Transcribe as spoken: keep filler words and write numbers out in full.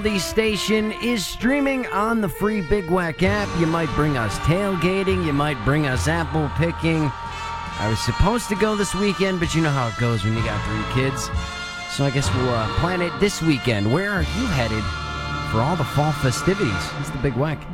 The station is streaming on the free Big Wack app. You might bring us tailgating. You might bring us apple picking. I was supposed to go this weekend, but you know how it goes when you got three kids. So I guess we'll uh, plan it this weekend. Where are you headed for all the fall festivities? It's the Big Wack.